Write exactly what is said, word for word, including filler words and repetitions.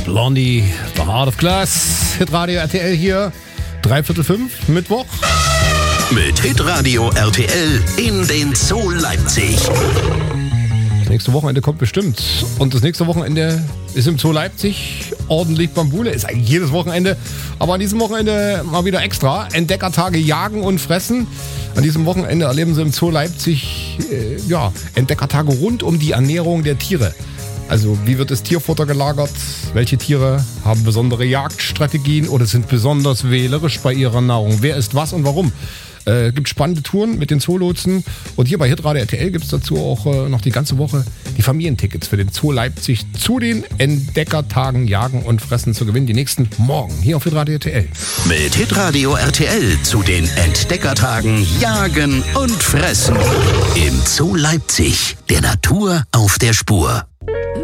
Blondie, The Heart of Glass. Hitradio R T L hier, dreiviertel fünf, Mittwoch. Mit Hitradio R T L in den Zoo Leipzig. Das nächste Wochenende kommt bestimmt. Und das nächste Wochenende ist im Zoo Leipzig ordentlich Bambule. Ist eigentlich jedes Wochenende. Aber an diesem Wochenende mal wieder extra. Entdeckertage jagen und fressen. An diesem Wochenende erleben Sie im Zoo Leipzig äh, ja, Entdeckertage rund um die Ernährung der Tiere. Also wie wird das Tierfutter gelagert? Welche Tiere haben besondere Jagdstrategien oder sind besonders wählerisch bei ihrer Nahrung? Wer isst was und warum? Äh, gibt spannende Touren mit den Zoolotsen. Und hier bei Hitradio R T L gibt es dazu auch äh, noch die ganze Woche die Familientickets für den Zoo Leipzig zu den Entdeckertagen Jagen und Fressen zu gewinnen. Die nächsten morgen hier auf Hitradio R T L. Mit Hitradio R T L zu den Entdeckertagen Jagen und Fressen im Zoo Leipzig. Der Natur auf der Spur.